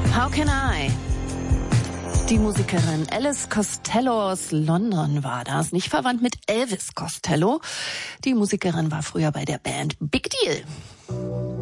How Can I? Die Musikerin Alice Costello aus London war das, nicht verwandt mit Elvis Costello. Die Musikerin war früher bei der Band Big Deal.